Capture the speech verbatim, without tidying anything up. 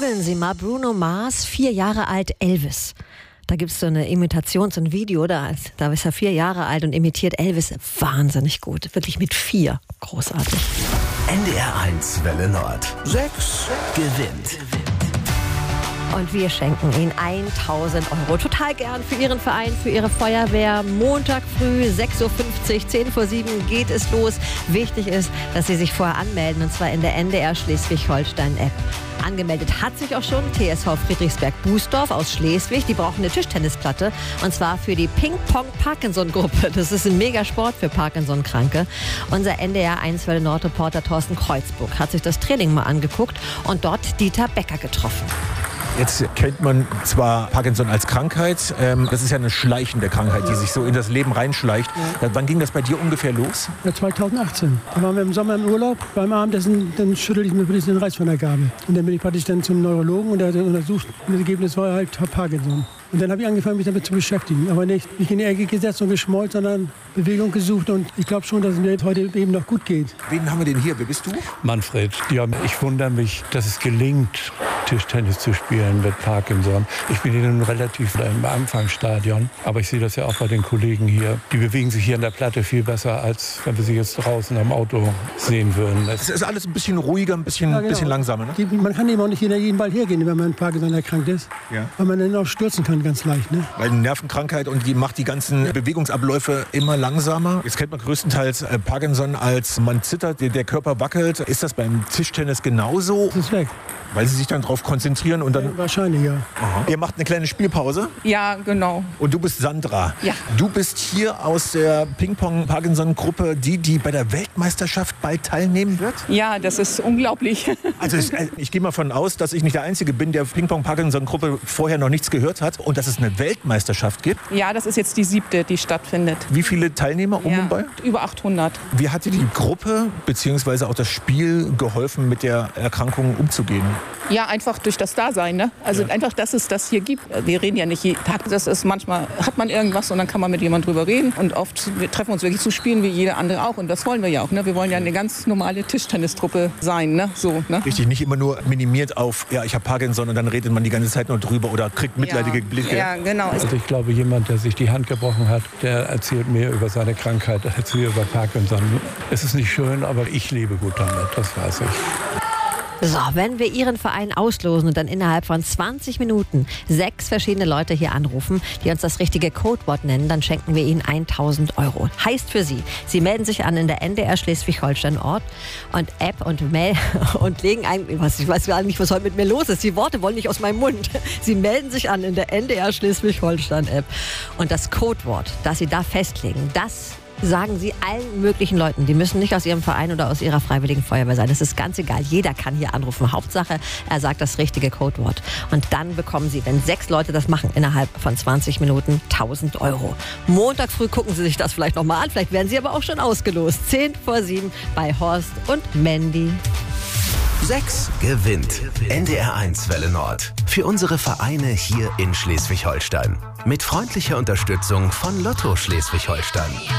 Googeln Sie mal Bruno Mars, vier Jahre alt, Elvis. Da gibt es so eine Imitation, so ein Video, da, da ist er vier Jahre alt und imitiert Elvis wahnsinnig gut. Wirklich mit vier. Großartig. N D R eins Welle Nord. Sechs gewinnt. Und wir schenken Ihnen tausend Euro. Total gern für Ihren Verein, für Ihre Feuerwehr. Montag früh, sechs Uhr fünfzig, zehn vor sieben geht es los. Wichtig ist, dass Sie sich vorher anmelden, und zwar in der N D R Schleswig-Holstein-App. Angemeldet hat sich auch schon T S V Friedrichsberg-Bußdorf aus Schleswig. Die brauchen eine Tischtennisplatte, und zwar für die Ping-Pong-Parkinson-Gruppe. Das ist ein Megasport für Parkinson-Kranke. Unser N D R eins Welle Nord-Reporter Thorsten Kreuzburg hat sich das Training mal angeguckt und dort Dieter Becker getroffen. Jetzt kennt man zwar Parkinson als Krankheit, ähm, das ist ja eine schleichende Krankheit, die sich so in das Leben reinschleicht. Ja. Wann ging das bei dir ungefähr los? Ja, zweitausendachtzehn. Da waren wir im Sommer im Urlaub. Beim Abendessen dann schüttelte ich mir wirklich den Reiß von der Gabel. Und dann bin ich praktisch dann zum Neurologen und der hat untersucht. Und das Ergebnis war halt Parkinson. Und dann habe ich angefangen, mich damit zu beschäftigen. Aber nicht, nicht in die Ecke gesetzt und geschmollt, sondern Bewegung gesucht. Und ich glaube schon, dass es mir heute eben noch gut geht. Wen haben wir denn hier? Wer bist du? Manfred. Ja, ich wundere mich, dass es gelingt, Tischtennis zu spielen mit Parkinson. Ich bin hier nun relativ im Anfangsstadion. Aber ich sehe das ja auch bei den Kollegen hier. Die bewegen sich hier an der Platte viel besser, als wenn wir sie jetzt draußen am Auto sehen würden. Es ist alles ein bisschen ruhiger, ein bisschen, ja, genau. bisschen langsamer. Ne? Die, man kann eben auch nicht jeden Ball hergehen, wenn man Parkinson erkrankt ist. Ja. Weil man dann auch stürzen kann, ganz leicht. Ne? Weil eine Nervenkrankheit, und die macht die ganzen Bewegungsabläufe immer langsamer. Jetzt kennt man größtenteils Parkinson als man zittert, der Körper wackelt. Ist das beim Tischtennis genauso? Das ist weg. Weil sie sich dann darauf konzentrieren und dann... Ja, wahrscheinlich, ja. Aha. Ihr macht eine kleine Spielpause? Ja, genau. Und du bist Sandra. Ja. Du bist hier aus der Ping-Pong-Parkinson-Gruppe, die, die bei der Weltmeisterschaft bald teilnehmen wird? Ja, das ist unglaublich. Also ich, ich gehe mal davon aus, dass ich nicht der Einzige bin, der Ping-Pong-Parkinson-Gruppe vorher noch nichts gehört hat und dass es eine Weltmeisterschaft gibt. Ja, das ist jetzt die siebte, die stattfindet. Wie viele Teilnehmer um ja, und bei? Über achthundert. Wie hat dir die Gruppe bzw. auch das Spiel geholfen, mit der Erkrankung umzugehen? Ja, einfach durch das Dasein, ne? Also ja. einfach, dass es das hier gibt. Wir reden ja nicht jeden Tag. Das ist manchmal, hat man irgendwas und dann kann man mit jemandem drüber reden. Und oft wir treffen uns wirklich zu spielen, wie jeder andere auch. Und das wollen wir ja auch, ne? Wir wollen ja eine ganz normale Tischtennistruppe sein, ne? So, ne? Richtig, nicht immer nur minimiert auf, ja, ich habe Parkinson, und dann redet man die ganze Zeit nur drüber oder kriegt mitleidige ja. Blicke. Ja, genau. Also ich glaube, jemand, der sich die Hand gebrochen hat, der erzählt mehr über seine Krankheit als wir über Parkinson. Es ist nicht schön, aber ich lebe gut damit, das weiß ich. So, wenn wir Ihren Verein auslosen und dann innerhalb von zwanzig Minuten sechs verschiedene Leute hier anrufen, die uns das richtige Codewort nennen, dann schenken wir Ihnen tausend Euro. Heißt für Sie, Sie melden sich an in der N D R Schleswig-Holstein-Ort und App und Mail und legen ein, was, ich weiß gar nicht, was heute mit mir los ist. Die Worte wollen nicht aus meinem Mund. Sie melden sich an in der N D R Schleswig-Holstein-App und das Codewort, das Sie da festlegen, das sagen Sie allen möglichen Leuten. Die müssen nicht aus Ihrem Verein oder aus Ihrer Freiwilligen Feuerwehr sein. Das ist ganz egal. Jeder kann hier anrufen. Hauptsache, er sagt das richtige Codewort. Und dann bekommen Sie, wenn sechs Leute das machen, innerhalb von zwanzig Minuten tausend Euro. Montag früh gucken Sie sich das vielleicht nochmal an. Vielleicht werden Sie aber auch schon ausgelost. zehn vor sieben bei Horst und Mandy. Sechs gewinnt. N D R eins Welle Nord. Für unsere Vereine hier in Schleswig-Holstein. Mit freundlicher Unterstützung von Lotto Schleswig-Holstein.